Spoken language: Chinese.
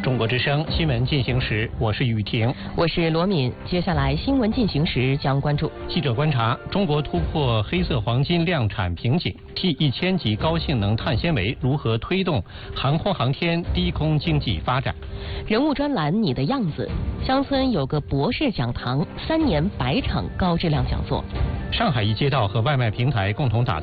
中国之声新闻进行时，我是雨婷， 我是罗敏。接下来新闻进行时将关注： 记者观察，中国突破黑色黄金量产瓶颈，T1000级高性能碳纤维如何推动航空航天低空经济发展？ 人物专栏你的样子，乡村有个博士讲堂，3年100场高质量讲座。 上海一街道和外卖平台共同打